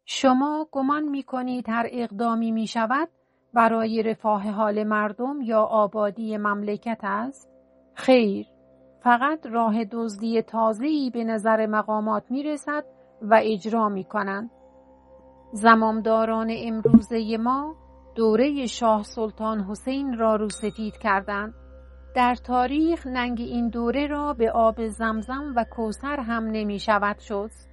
شما گمان می‌کنید هر اقدامی می‌شود برای رفاه حال مردم یا آبادی مملکت است؟ خیر، فقط راه دزدی تازه‌ای به نظر مقامات می‌رسد و اجرا می‌کنند. زمامداران امروزه ما دوره شاه سلطان حسین را روسفید کردند. در تاریخ ننگ این دوره را به آب زمزم و کوثر هم نمی شود شست.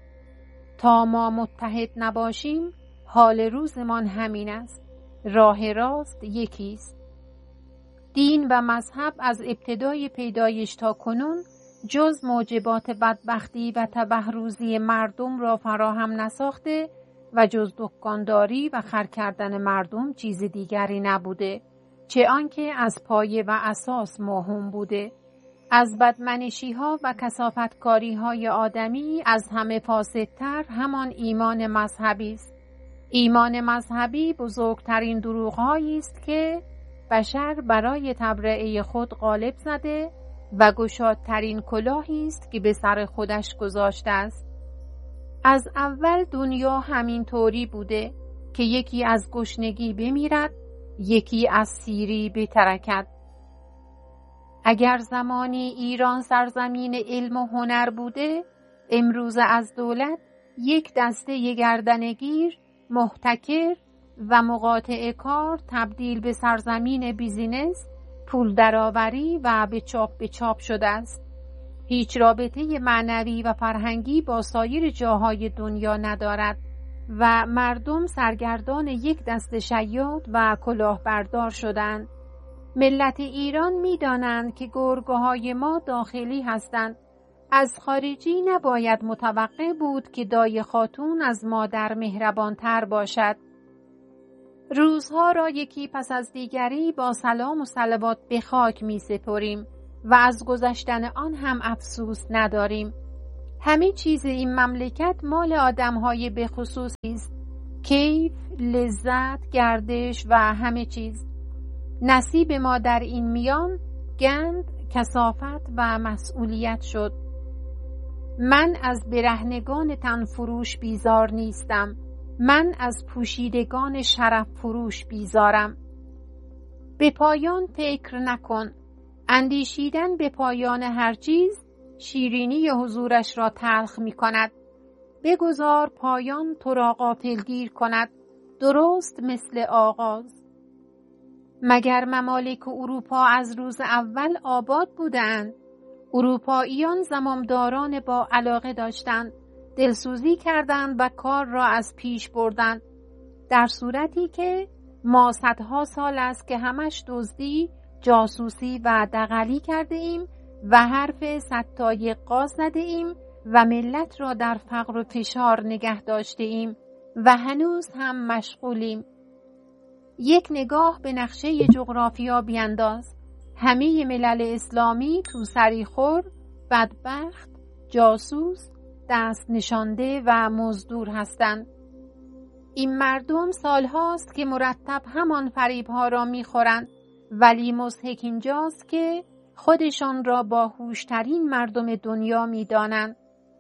تا ما متحد نباشیم حال روزمان همین است. راه راست یکیست. دین و مذهب از ابتدای پیدایش تا کنون جز موجبات بدبختی و تبهروزی مردم را فراهم نساخته و جز دکانداری و خر کردن مردم چیز دیگری نبوده، چه آنکه از پایه و اساس موهوم بوده. از بدمنشی‌ها و کثافتکاری‌های آدمی از همه فاسدتر همان ایمان مذهبی است. ایمان مذهبی بزرگترین دروغ‌هایی است که بشر برای تبرئه خود غالب زده و گشادترین کلاهی است که به سر خودش گذاشته است. از اول دنیا همین طوری بوده که یکی از گشنگی بمیرد، یکی از سیری بترکد. اگر زمانی ایران سرزمین علم و هنر بوده، امروز از دولت یک دسته گردنگیر، محتکر و مقاطع کار تبدیل به سرزمین بیزینس، پول درآوری و به چاپ شده است. هیچ رابطه معنوی و فرهنگی با سایر جاهای دنیا ندارد و مردم سرگردان یک دست شیاد و کلاهبردار شدند. ملت ایران می‌دانند که گرگه‌های ما داخلی هستند. از خارجی نباید متوقع بود که دای خاتون از مادر مهربانتر باشد. روزها را یکی پس از دیگری با سلام و صلوات به خاک می‌سپاریم و از گذشتن آن هم افسوس نداریم. همه چیز این مملکت مال آدم‌های به خصوصی است. کیف، لذت، گردش و همه چیز. نصیب ما در این میان گند، کثافت و مسئولیت شد. من از برهنگان تن فروش بیزار نیستم. من از پوشیدگان شرف فروش بیزارم. به پایان فکر نکن. اندیشیدن به پایان هر چیز شیرینی حضورش را تلخ می کند. بگذار پایان تو را غافلگیر کند، درست مثل آغاز. مگر ممالک اروپا از روز اول آباد بودند؟ اروپاییان زمامداران با علاقه داشتند، دلسوزی کردند و کار را از پیش بردند، در صورتی که ما صدها سال است که همش دزدی، جاسوسی و دغلی کرده ایم و حرف صدتای قاز زده ایم و ملت را در فقر و فشار نگه داشته ایم و هنوز هم مشغولیم. یک نگاه به نقشه جغرافیا بینداز. همه ملل اسلامی توسری خور، بدبخت، جاسوس، دست نشانده و مزدور هستند. این مردم سالهاست که مرتب همان فریبها را میخورند، ولی مضحک اینجاست که خودشان را باهوشترین مردم دنیا میدانند.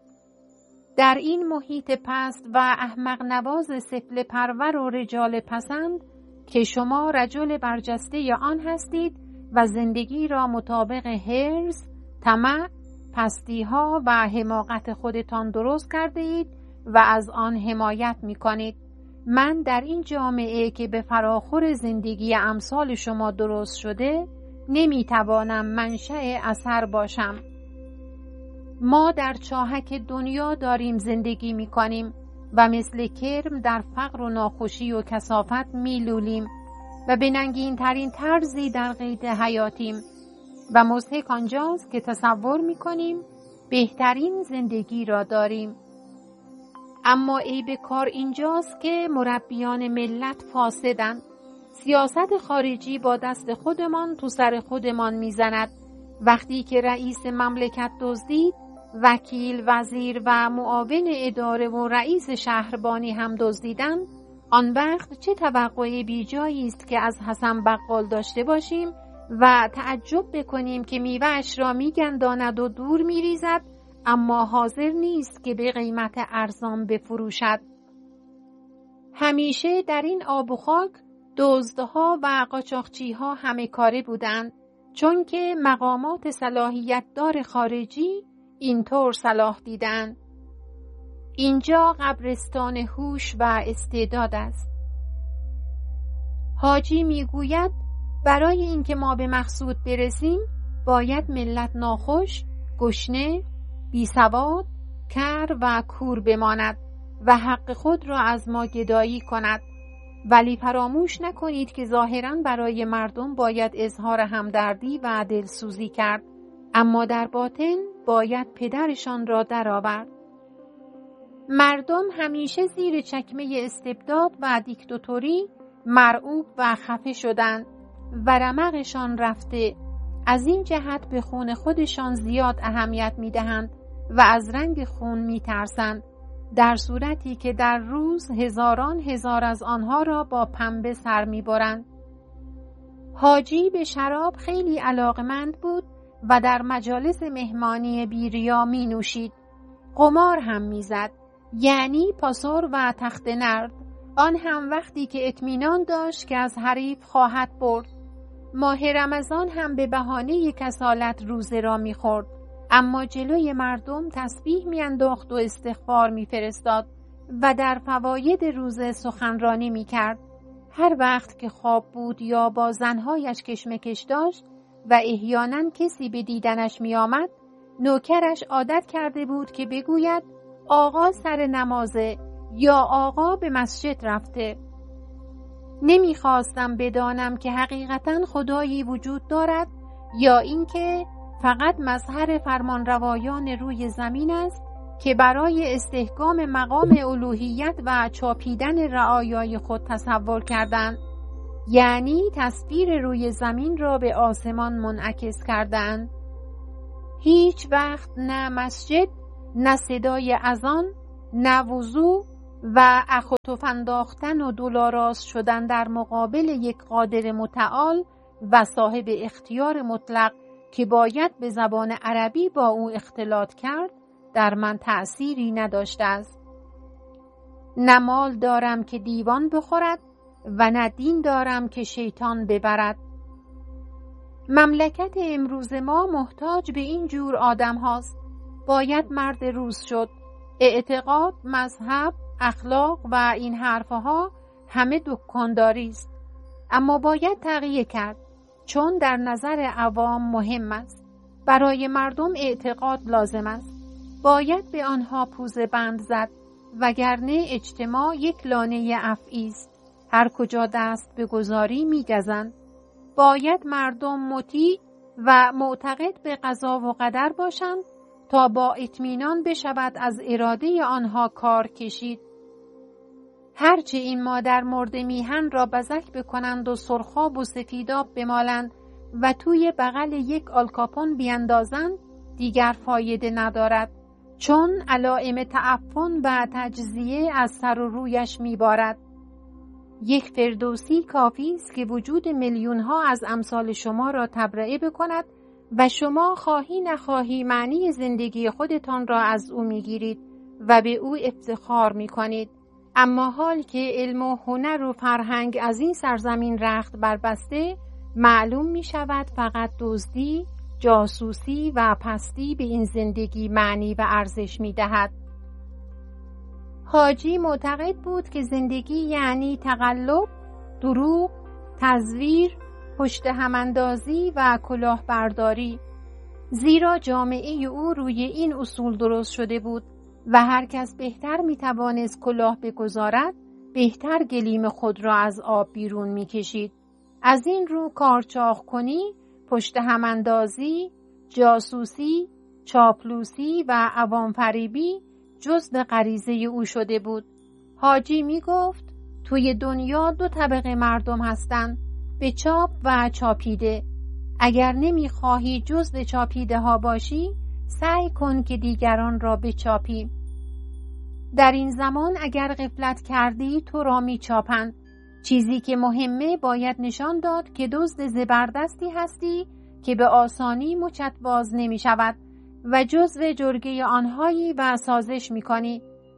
در این محیط پست و احمق نواز سفله پرور و رجال پسند که شما رجل برجسته آن هستید و زندگی را مطابق حرص، طمع، پستی‌ها و حماقت خودتان درست کرده اید و از آن حمایت می‌کنید. من در این جامعه که به فراخور زندگی امثال شما درست شده نمی‌توانم منشأ اثر باشم. ما در چاهک دنیا داریم زندگی می‌کنیم و مثل کرم در فقر و ناخوشی و کثافت میلولیم و به ننگین ترین طرزی در قید حیاتیم و مضحک آنجاست که تصور میکنیم بهترین زندگی را داریم. اما عیب کار اینجاست که مربیان ملت فاسدند. سیاست خارجی با دست خودمان تو سر خودمان میزند. وقتی که رئیس مملکت دزدید، وکیل، وزیر و معاون اداره و رئیس شهربانی هم دزدیدند، آن وقت چه توقع بیجایی است که از حسن بقال داشته باشیم و تعجب بکنیم که میوه‌اش را میگنداند و دور میریزد، اما حاضر نیست که به قیمت ارزان بفروشد. همیشه در این آب و خاک دزدها و قاچاقچی‌ها همه کاره بودند، چون که مقامات صلاحیت دار خارجی اینطور صلاح دیدند. اینجا قبرستان هوش و استعداد است. حاجی میگوید برای اینکه ما به مقصود برسیم باید ملت ناخوش، گشنه، بیسواد، کر و کور بماند و حق خود را از ما گدایی کند. ولی فراموش نکنید که ظاهراً برای مردم باید اظهار همدردی و دلسوزی کرد، اما در باطن باید پدرشان را درآورد. مردم همیشه زیر چکمه استبداد و دیکتاتوری مرعوب و خفه شدند و رمقشان رفته. از این جهت به خون خودشان زیاد اهمیت می‌دهند و از رنگ خون می‌ترسند، در صورتی که در روز هزاران هزار از آنها را با پنبه سر می‌برند. حاجی به شراب خیلی علاقمند بود و در مجالس مهمانی بیریا می‌نوشید. قمار هم می‌زد، یعنی پاسور و تخت نرد، آن هم وقتی که اطمینان داشت که از حریف خواهد برد. ماه رمضان هم به بهانه کسالت روزه را می‌خورد، اما جلوی مردم تسبیح می‌انداخت و استغفار می‌فرستاد و در فواید روزه سخنرانی می‌کرد. هر وقت که خواب بود یا با زنهایش کشمکش داشت و احیانا کسی به دیدنش می‌آمد، نوکرش عادت کرده بود که بگوید آقا سر نمازه یا آقا به مسجد رفته. نمیخواستم بدانم که حقیقتاً خدایی وجود دارد یا اینکه فقط مظهر فرمانروایان روی زمین است که برای استحکام مقام الوهیت و چاپیدن رعایای خود تصور کردند، یعنی تصویر روی زمین را به آسمان منعکس کردند. هیچ وقت نه مسجد، نه صدای اذان، نه وضو و اخ و تف انداختن و دلاراست شدن در مقابل یک قادر متعال و صاحب اختیار مطلق که باید به زبان عربی با او اختلاط کرد در من تأثیری نداشته است. نه مال دارم که دیوان بخورد و نه دین دارم که شیطان ببرد. مملکت امروز ما محتاج به این جور آدم هاست. باید مرد روز شد. اعتقاد، مذهب، اخلاق و این حرفها همه دکانداری است، اما باید تغییر کرد، چون در نظر عوام مهم است. برای مردم اعتقاد لازم است. باید به آنها پوزه بند زد، وگرنه اجتماع یک لانه افعی است. هر کجا دست به گذاری می‌گزند. باید مردم مطیع و معتقد به قضا و قدر باشند تا با اطمینان بشود از اراده آنها کار کشید. هرچه این مادر مرده میهن را بزک بکنند و سرخاب و سفیداب بمالند و توی بغل یک آلکاپون بیندازند دیگر فایده ندارد، چون علائم تعفن و تجزیه از سر و رویش میبارد. یک فردوسی کافی است که وجود میلیون ها از امثال شما را تبرئه بکند و شما خواهی نخواهی معنی زندگی خودتان را از او میگیرید و به او افتخار میکنید. اما حال که علم و هنر و فرهنگ از این سرزمین رخت بربسته، معلوم می شود فقط دزدی، جاسوسی و پستی به این زندگی معنی و ارزش می دهد. حاجی معتقد بود که زندگی یعنی تقلب، دروغ، تزویر، پشت هماندازی و کلاهبرداری، زیرا جامعه او روی این اصول درست شده بود و هر کس بهتر می توانست کلاه بگذارد، بهتر گلیم خود را از آب بیرون می کشید. از این رو کارچاق کنی، پشت هماندازی، جاسوسی، چاپلوسی و عوام فریبی جزء غریزه او شده بود. حاجی می گفت توی دنیا دو طبقه مردم هستند، به چاپ و چاپیده. اگر نمی خواهی جزء چاپیده ها باشی، سعی کن که دیگران را بچاپی. در این زمان اگر غفلت کردی تو را می چاپند. چیزی که مهمه باید نشان داد که دزد زبردستی هستی که به آسانی مچت باز نمی شود و جزو جرگه آنهایی و سازش می کنی.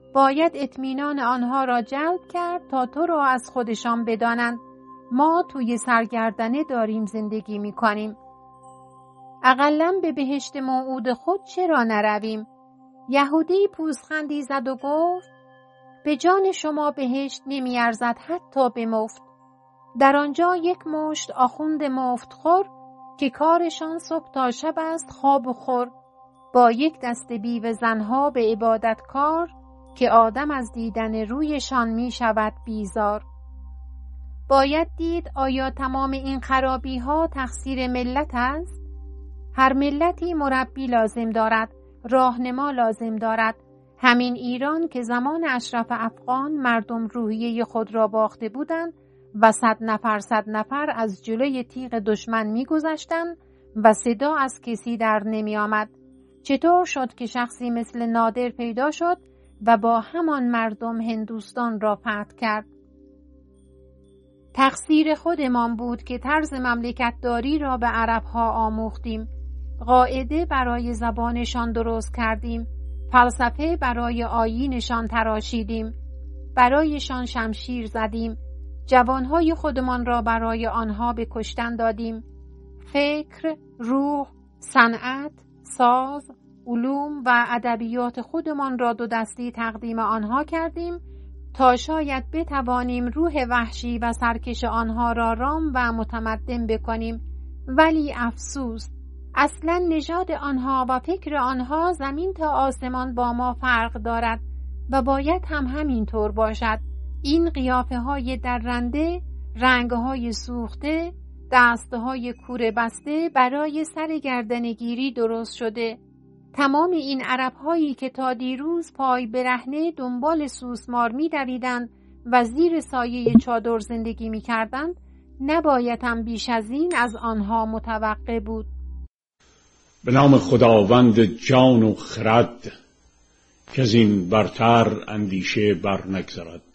باید اطمینان آنها را جلب کرد تا تو را از خودشان بدانند ما توی سرگردنه داریم زندگی می کنیم. اقلاً به بهشت موعود خود چرا نرویم؟ یهودی پوزخندی زد و گفت به جان شما بهشت نمی ارزد حتی به مفت. در آنجا یک مشت آخوند مفتخور که کارشان صبح تا شب است خواب و خور، با یک دست بیوه زنها به عبادت کار که آدم از دیدن رویشان می شود بیزار. باید دید آیا تمام این خرابی ها تقصیر ملت است؟ هر ملتی مربی لازم دارد، راهنما لازم دارد. همین ایران که زمان اشرف افغان مردم روحیه خود را باخته بودند و 100 نفر از جلوی تیغ دشمن می گذشتند و صدا از کسی در نمی آمد. چطور شد که شخصی مثل نادر پیدا شد و با همان مردم هندوستان را فتح کرد؟ تقصیر خودمان بود که طرز مملکتداری را به عربها آموختیم. قاعده برای زبانشان درست کردیم، فلسفه برای آیینشان تراشیدیم، برایشان شمشیر زدیم، جوانهای خودمان را برای آنها به کشتن دادیم. فکر، روح، صنعت، ساز، علوم و ادبیات خودمان را 2 دستی تقدیم آنها کردیم تا شاید بتوانیم روح وحشی و سرکش آنها را رام و متمدن بکنیم. ولی افسوس، اصلا نژاد آنها و فکر آنها زمین تا آسمان با ما فرق دارد و باید هم همینطور باشد. این قیافه های درنده، رنگ های سوخته، دسته های کوره بسته برای سرگردنگیری درست شده. تمام این عرب هایی که تا دیروز پای برهنه دنبال سوسمار می دویدند و زیر سایه چادر زندگی می کردند، نباید هم بیش از این از آنها متوقع بود. به نام خداوند جان و خرد که از این برتر اندیشه بر نگذرد.